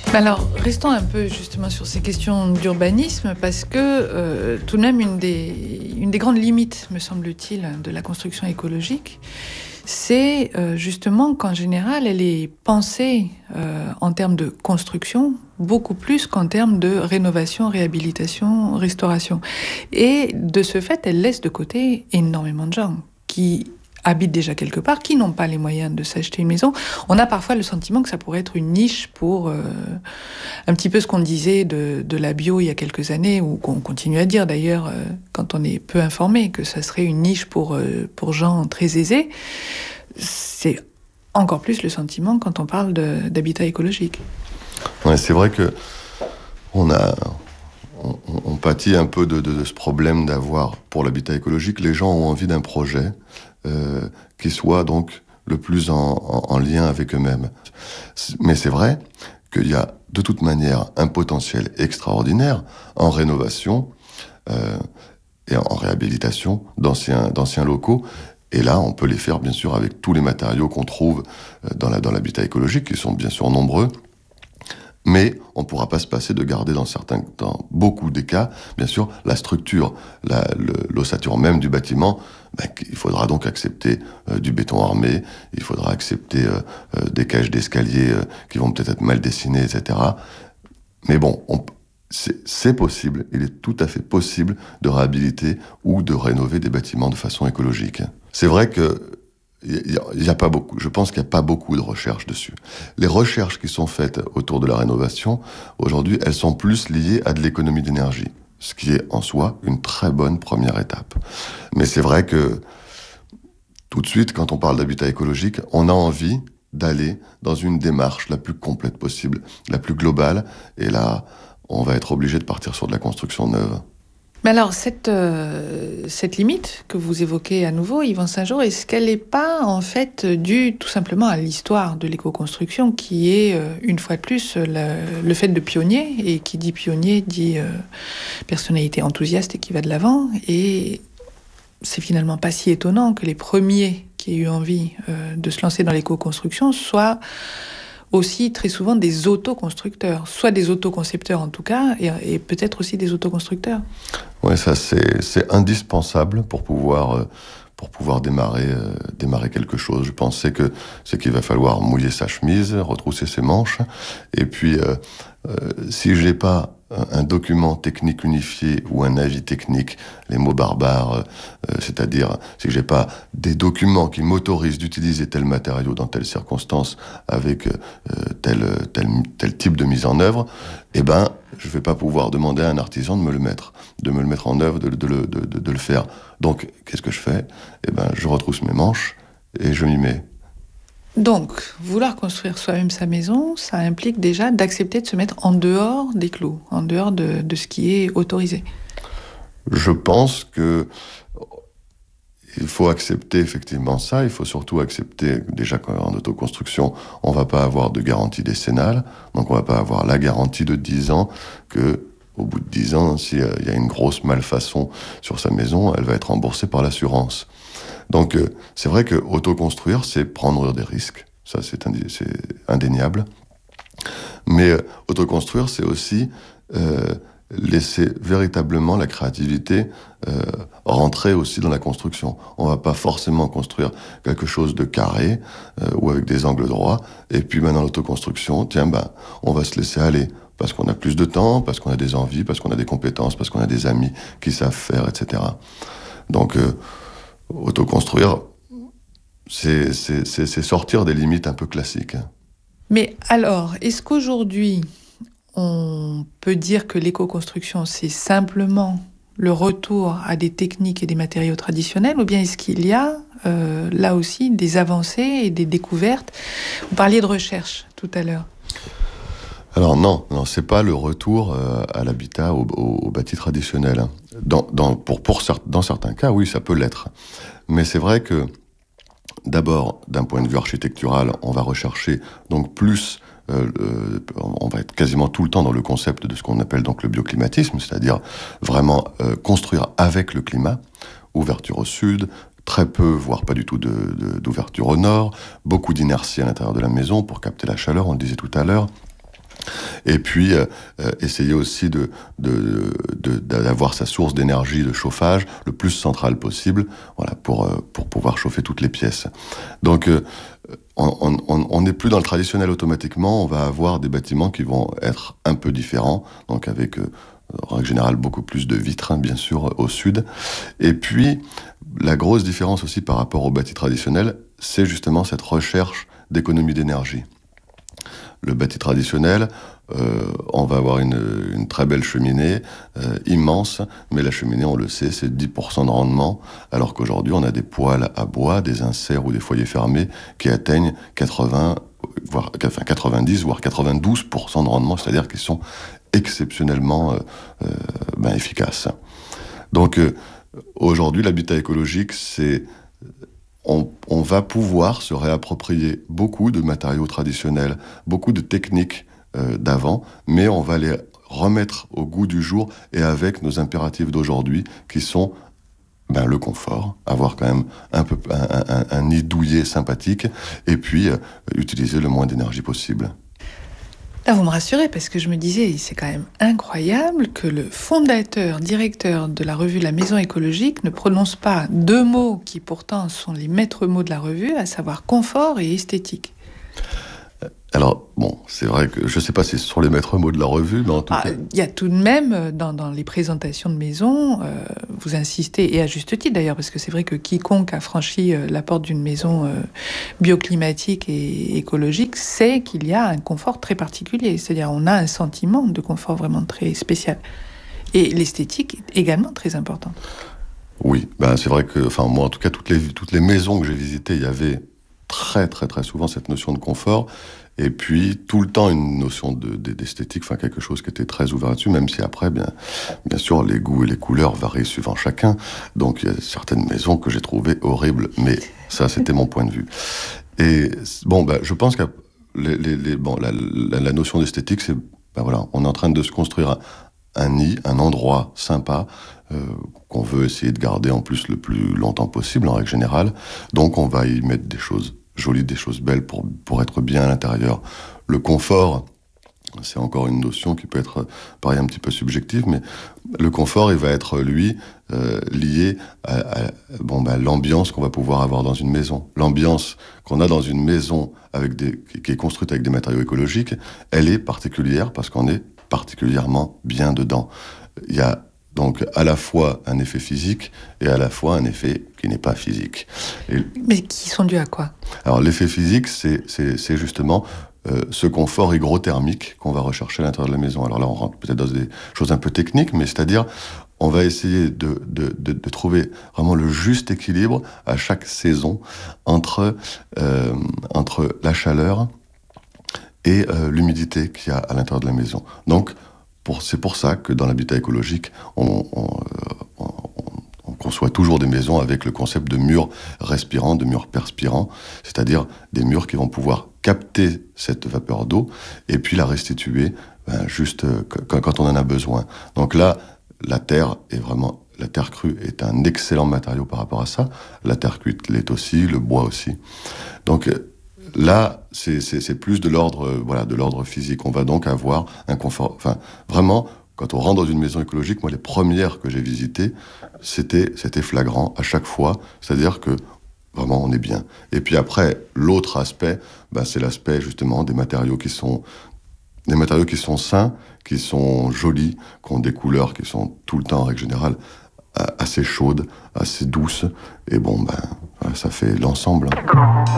Alors, restons un peu justement sur ces questions d'urbanisme, parce que tout de même, une des grandes limites, me semble-t-il, de la construction écologique, c'est justement qu'en général, elle est pensée en termes de construction, beaucoup plus qu'en termes de rénovation, réhabilitation, restauration. Et de ce fait, elle laisse de côté énormément de gens qui habitent déjà quelque part, qui n'ont pas les moyens de s'acheter une maison. On a parfois le sentiment que ça pourrait être une niche pour un petit peu ce qu'on disait de la bio il y a quelques années, ou qu'on continue à dire d'ailleurs quand on est peu informé, que ça serait une niche pour gens très aisés. C'est encore plus le sentiment quand on parle d'habitat écologique. Ouais, c'est vrai que on pâtit un peu de ce problème d'avoir, pour l'habitat écologique, les gens ont envie d'un projet qui soit donc le plus en lien avec eux-mêmes. Mais c'est vrai qu'il y a de toute manière un potentiel extraordinaire en rénovation et en réhabilitation d'anciens locaux. Et là, on peut les faire, bien sûr, avec tous les matériaux qu'on trouve dans l'habitat écologique, qui sont bien sûr nombreux. Mais on ne pourra pas se passer de garder dans beaucoup des cas, bien sûr, la structure, l'ossature même du bâtiment. Il faudra donc accepter du béton armé, il faudra accepter des cages d'escalier qui vont peut-être être mal dessinées, etc. Mais bon, c'est possible, il est tout à fait possible de réhabiliter ou de rénover des bâtiments de façon écologique. C'est vrai que il y a pas beaucoup. Je pense qu'il n'y a pas beaucoup de recherches dessus. Les recherches qui sont faites autour de la rénovation, aujourd'hui, elles sont plus liées à de l'économie d'énergie, ce qui est en soi une très bonne première étape. Mais c'est vrai que tout de suite, quand on parle d'habitat écologique, on a envie d'aller dans une démarche la plus complète possible, la plus globale, et là, on va être obligé de partir sur de la construction neuve. Mais alors, cette limite que vous évoquez à nouveau, Yvan Saint-Geours, est-ce qu'elle n'est pas en fait due tout simplement à l'histoire de l'éco-construction, qui est, une fois de plus, le fait de pionnier, et qui dit pionnier dit personnalité enthousiaste et qui va de l'avant, et c'est finalement pas si étonnant que les premiers qui aient eu envie de se lancer dans l'éco-construction soient aussi très souvent des autoconstructeurs, soit des autoconcepteurs en tout cas, et peut-être aussi des autoconstructeurs. Oui, ça c'est indispensable pour pouvoir démarrer quelque chose. Je pensais que c'est qu'il va falloir mouiller sa chemise, retrousser ses manches, et puis si je n'ai pas un document technique unifié ou un avis technique, les mots barbares, c'est-à-dire si j'ai pas des documents qui m'autorisent d'utiliser tel matériau dans telle circonstance avec tel type de mise en œuvre, eh ben je vais pas pouvoir demander à un artisan de me le mettre en œuvre, de le faire. Donc qu'est-ce que je fais ? Eh ben je retrousse mes manches et je m'y mets. Donc, vouloir construire soi-même sa maison, ça implique déjà d'accepter de se mettre en dehors des clous, en dehors de ce qui est autorisé. Je pense que il faut accepter effectivement ça. Il faut surtout accepter déjà qu'en autoconstruction, on va pas avoir de garantie décennale. Donc on va pas avoir la garantie de 10 ans que, au bout de 10 ans, s'il y a une grosse malfaçon sur sa maison, elle va être remboursée par l'assurance. Donc c'est vrai que autoconstruire, c'est prendre des risques. Ça, c'est indéniable. Mais autoconstruire, c'est aussi laisser véritablement la créativité rentrer aussi dans la construction. On va pas forcément construire quelque chose de carré ou avec des angles droits, et puis maintenant l'autoconstruction, on va se laisser aller, parce qu'on a plus de temps, parce qu'on a des envies, parce qu'on a des compétences, parce qu'on a des amis qui savent faire, etc. Donc autoconstruire, c'est sortir des limites un peu classiques. Mais alors, est-ce qu'aujourd'hui, on peut dire que l'éco-construction, c'est simplement le retour à des techniques et des matériaux traditionnels, ou bien est-ce qu'il y a là aussi des avancées et des découvertes ? Vous parliez de recherche tout à l'heure. Alors non, c'est pas le retour à l'habitat, au bâti traditionnel. Dans certains cas, oui, ça peut l'être. Mais c'est vrai que, d'abord, d'un point de vue architectural, on va rechercher donc plus, on va être quasiment tout le temps dans le concept de ce qu'on appelle donc le bioclimatisme, c'est-à-dire vraiment construire avec le climat, ouverture au sud, très peu, voire pas du tout d'ouverture au nord, beaucoup d'inertie à l'intérieur de la maison pour capter la chaleur, on le disait tout à l'heure. Et puis essayer aussi d'avoir sa source d'énergie de chauffage le plus centrale possible, voilà, pour pouvoir chauffer toutes les pièces. Donc on n'est plus dans le traditionnel automatiquement, on va avoir des bâtiments qui vont être un peu différents, donc avec en règle générale beaucoup plus de vitres, hein, bien sûr, au sud. Et puis, la grosse différence aussi par rapport au bâti traditionnel, c'est justement cette recherche d'économie d'énergie. Le bâti traditionnel, on va avoir une très belle cheminée, immense, mais la cheminée, on le sait, c'est 10% de rendement, alors qu'aujourd'hui, on a des poêles à bois, des inserts ou des foyers fermés qui atteignent 90, voire 92% de rendement, c'est-à-dire qu'ils sont exceptionnellement efficaces. Donc, aujourd'hui, l'habitat écologique, c'est... On va pouvoir se réapproprier beaucoup de matériaux traditionnels, beaucoup de techniques d'avant, mais on va les remettre au goût du jour et avec nos impératifs d'aujourd'hui qui sont le confort, avoir quand même un nid douillet sympathique et puis utiliser le moins d'énergie possible. Là, vous me rassurez parce que je me disais, c'est quand même incroyable que le fondateur, directeur de la revue La Maison écologique ne prononce pas deux mots qui pourtant sont les maîtres mots de la revue, à savoir confort et esthétique. Alors, bon, c'est vrai que je ne sais pas si ce sont les maîtres mots de la revue, mais en tout cas... Il y a tout de même, dans les présentations de maisons, vous insistez, et à juste titre d'ailleurs, parce que c'est vrai que quiconque a franchi la porte d'une maison bioclimatique et écologique sait qu'il y a un confort très particulier. C'est-à-dire on a un sentiment de confort vraiment très spécial. Et l'esthétique est également très importante. Oui, c'est vrai que, moi en tout cas, toutes les maisons que j'ai visitées, il y avait très très très souvent cette notion de confort. Et puis, tout le temps, une notion d'esthétique, quelque chose qui était très ouvert là-dessus, même si après, bien sûr, les goûts et les couleurs varient suivant chacun. Donc, il y a certaines maisons que j'ai trouvées horribles, mais ça, c'était mon point de vue. Et je pense que la notion d'esthétique, c'est, on est en train de se construire un nid, un endroit sympa, qu'on veut essayer de garder en plus le plus longtemps possible, en règle générale. Donc, on va y mettre des choses jolies, des choses belles pour être bien à l'intérieur. Le confort, c'est encore une notion qui peut être, pareil, un petit peu subjective, mais le confort, il va être, lui, lié à l'ambiance qu'on va pouvoir avoir dans une maison. L'ambiance qu'on a dans une maison qui est construite avec des matériaux écologiques, elle est particulière parce qu'on est particulièrement bien dedans. Il y a donc à la fois un effet physique et à la fois un effet qui n'est pas physique. Mais qui sont dus à quoi ? Alors l'effet physique, c'est justement ce confort hygrothermique qu'on va rechercher à l'intérieur de la maison. Alors là, on rentre peut-être dans des choses un peu techniques, mais c'est-à-dire on va essayer de trouver vraiment le juste équilibre à chaque saison entre la chaleur et l'humidité qu'il y a à l'intérieur de la maison. Donc, c'est pour ça que dans l'habitat écologique, on conçoit toujours des maisons avec le concept de murs respirants, de murs perspirants, c'est-à-dire des murs qui vont pouvoir capter cette vapeur d'eau et puis la restituer juste quand on en a besoin. Donc là, la terre crue est un excellent matériau par rapport à ça. La terre cuite l'est aussi, le bois aussi. Donc là, c'est plus de l'ordre physique. On va donc avoir un confort. Vraiment, quand on rentre dans une maison écologique, moi, les premières que j'ai visitées, c'était flagrant à chaque fois. C'est-à-dire que vraiment, on est bien. Et puis après, l'autre aspect, c'est l'aspect justement des matériaux qui sont sains, qui sont jolis, qui ont des couleurs qui sont tout le temps, en règle générale, assez chaudes, assez douces. Et ça fait l'ensemble.